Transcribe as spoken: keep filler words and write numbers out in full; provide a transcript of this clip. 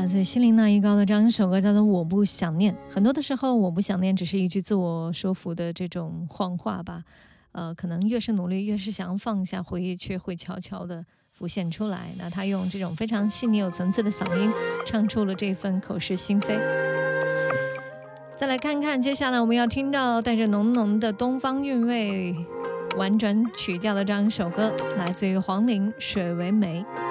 来自心灵那一高的这样一首歌叫做《我不想念》。很多的时候，我不想念只是一句自我说服的这种谎话吧。呃，可能越是努力，越是想放下回忆，却会悄悄的浮现出来。那他用这种非常细腻有层次的嗓音，唱出了这份口是心非。再来看看，接下来我们要听到带着浓浓的东方韵味、婉转曲调的这样一首歌，来自于黄龄《水为媒》。